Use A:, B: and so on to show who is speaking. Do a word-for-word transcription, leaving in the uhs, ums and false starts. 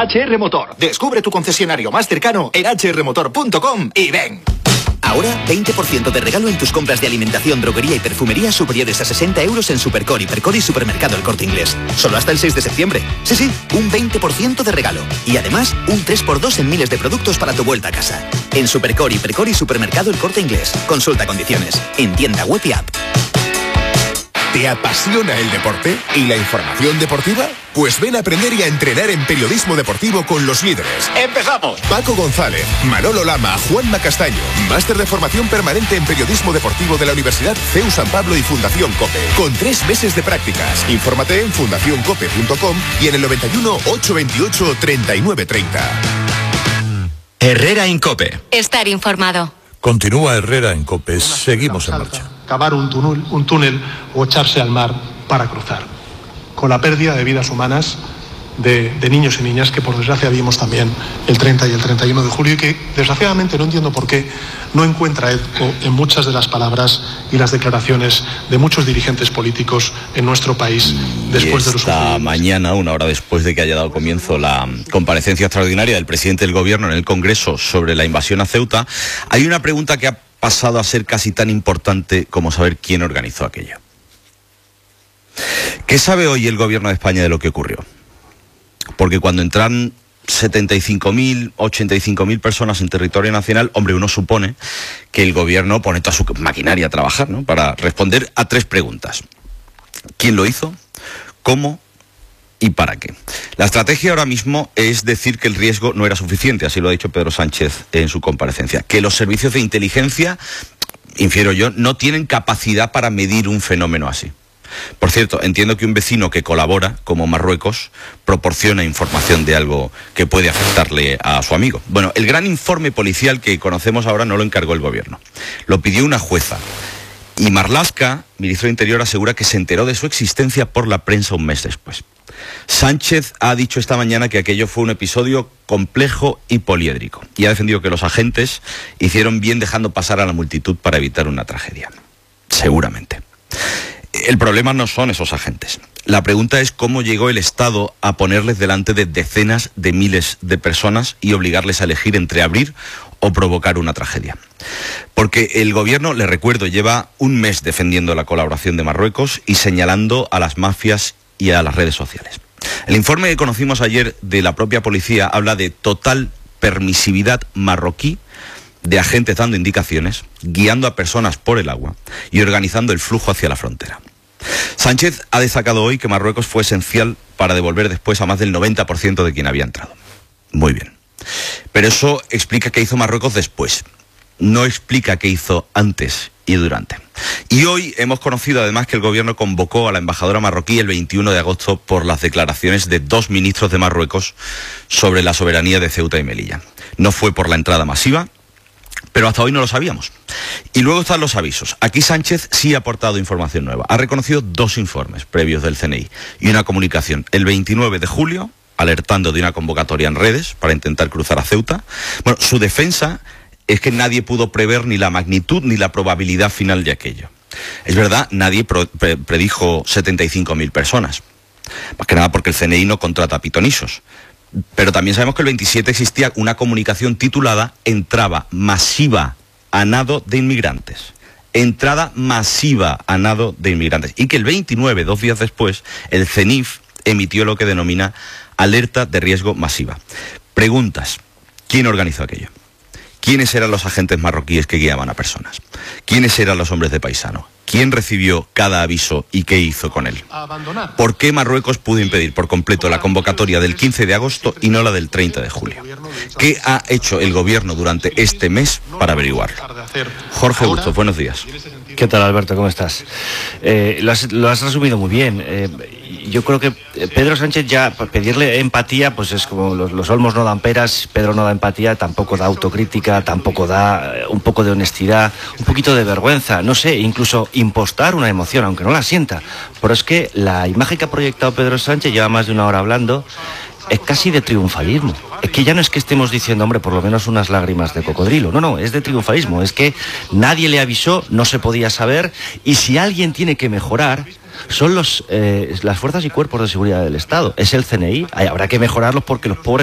A: H R Motor. Descubre tu concesionario más cercano en h r motor punto com y ven.
B: Ahora, veinte por ciento de regalo en tus compras de alimentación, droguería y perfumería superiores a sesenta euros en Supercor, Hipercor y Supermercado El Corte Inglés. Solo hasta el seis de septiembre. Sí, sí, un veinte por ciento de regalo. Y además, un tres por dos en miles de productos para tu vuelta a casa. En Supercor, Hipercor y Supermercado El Corte Inglés. Consulta condiciones. En tienda web y app.
C: ¿Te apasiona el deporte y la información deportiva? Pues ven a aprender y a entrenar en periodismo deportivo con los líderes.
A: ¡Empezamos!
C: Paco González, Manolo Lama, Juanma Castaño. Máster de formación permanente en periodismo deportivo de la Universidad C E U San Pablo y Fundación COPE. Con tres meses de prácticas. Infórmate en fundación cope punto com y en el noventa y uno, ochocientos veintiocho, treinta y nueve treinta.
D: Herrera en COPE.
E: Estar informado.
F: Continúa Herrera en COPE. Seguimos en marcha.
G: Cavar un túnel, un túnel o echarse al mar para cruzar, con la pérdida de vidas humanas de, de niños y niñas que por desgracia vimos también el treinta y el treinta y uno de julio y que desgraciadamente no entiendo por qué no encuentra eco en muchas de las palabras y las declaraciones de muchos dirigentes políticos en nuestro país después
H: y
G: de los
H: esta mañana, una hora después de que haya dado comienzo la comparecencia extraordinaria del presidente del Gobierno en el Congreso sobre la invasión a Ceuta, hay una pregunta que ha pasado a ser casi tan importante como saber quién organizó aquello. ¿Qué sabe hoy el Gobierno de España de lo que ocurrió? Porque cuando entran setenta y cinco mil, ochenta y cinco mil personas en territorio nacional, hombre, uno supone que el Gobierno pone toda su maquinaria a trabajar, ¿no?, para responder a tres preguntas. ¿Quién lo hizo? ¿Cómo? ¿Y para qué? La estrategia ahora mismo es decir que el riesgo no era suficiente, así lo ha dicho Pedro Sánchez en su comparecencia, que los servicios de inteligencia, infiero yo, no tienen capacidad para medir un fenómeno así. Por cierto, entiendo que un vecino que colabora, como Marruecos, proporciona información de algo que puede afectarle a su amigo. Bueno, el gran informe policial que conocemos ahora no lo encargó el Gobierno, lo pidió una jueza. Y Marlaska, ministro de Interior, asegura que se enteró de su existencia por la prensa un mes después. Sánchez ha dicho esta mañana que aquello fue un episodio complejo y poliédrico y ha defendido que los agentes hicieron bien dejando pasar a la multitud para evitar una tragedia. Seguramente. El problema no son esos agentes. La pregunta es cómo llegó el Estado a ponerles delante de decenas de miles de personas y obligarles a elegir entre abrir o provocar una tragedia. Porque el Gobierno, le recuerdo, lleva un mes defendiendo la colaboración de Marruecos y señalando a las mafias y a las redes sociales. El informe que conocimos ayer de la propia policía habla de total permisividad marroquí de agentes dando indicaciones, guiando a personas por el agua y organizando el flujo hacia la frontera. Sánchez ha destacado hoy que Marruecos fue esencial para devolver después a más del noventa por ciento de quien había entrado. Muy bien. Pero eso explica qué hizo Marruecos después. No explica qué hizo antes y durante. Y hoy hemos conocido además que el Gobierno convocó a la embajadora marroquí el veintiuno de agosto por las declaraciones de dos ministros de Marruecos sobre la soberanía de Ceuta y Melilla. No fue por la entrada masiva, pero hasta hoy no lo sabíamos. Y luego están los avisos. Aquí Sánchez sí ha aportado información nueva. Ha reconocido dos informes previos del C N I y una comunicación el veintinueve de julio, alertando de una convocatoria en redes para intentar cruzar a Ceuta. Bueno, su defensa es que nadie pudo prever ni la magnitud ni la probabilidad final de aquello. Es verdad, nadie pro, pre, predijo setenta y cinco mil personas. Más que nada porque el C N I no contrata pitonisos. Pero también sabemos que el veintisiete existía una comunicación titulada Entrada masiva a nado de inmigrantes. Entrada masiva a nado de inmigrantes. Y que el veintinueve, dos días después, el C N I F emitió lo que denomina alerta de riesgo masiva. Preguntas. ¿Quién organizó aquello? ¿Quiénes eran los agentes marroquíes que guiaban a personas? ¿Quiénes eran los hombres de paisano? ¿Quién recibió cada aviso y qué hizo con él? ¿Por qué Marruecos pudo impedir por completo la convocatoria del quince de agosto y no la del treinta de julio? ¿Qué ha hecho el Gobierno durante este mes para averiguarlo? Jorge Bustos, buenos días.
I: ¿Qué tal, Alberto? ¿Cómo estás? Eh, lo, has, lo has resumido muy bien. Eh, yo creo que Pedro Sánchez ya, pedirle empatía, pues es como los, los olmos no dan peras, Pedro no da empatía, tampoco da autocrítica, tampoco da un poco de honestidad, un poquito de vergüenza, no sé, incluso impostar una emoción, aunque no la sienta. Pero es que la imagen que ha proyectado Pedro Sánchez, lleva más de una hora hablando, es casi de triunfalismo. Es que ya no es que estemos diciendo, hombre, por lo menos unas lágrimas de cocodrilo. No, no, es de triunfalismo. Es que nadie le avisó, no se podía saber, y si alguien tiene que mejorar, son los, eh, las fuerzas y cuerpos de seguridad del Estado. Es el C N I. Habrá que mejorarlos porque los pobres